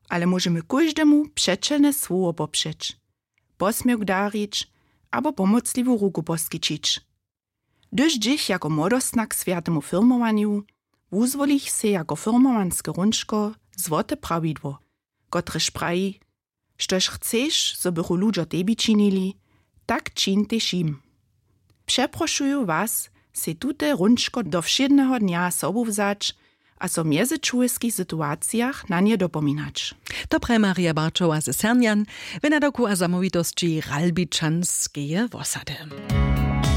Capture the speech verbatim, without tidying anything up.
ale możemy każdemu przeczene słowo poprzeć, posmiech darić, albo pomocliwą ruku poskyčić. Gdyż dziś jako młodostnak światemu firmowaniu, wuzwolich se jako firmowanske rączko złote prawidło, kotreż praji, štož chceš, so bychu ludzie tebi činili, tak čin tež im. Przeproszuju was, se tute rączko do všedneho dnia sobu vzać, a so mjezy człowieskich sytuacjach na nie dopominać. To pre Maria Barczowa ze Sernian, wynadoku a zamówitości Ralbiczanskiej w osady.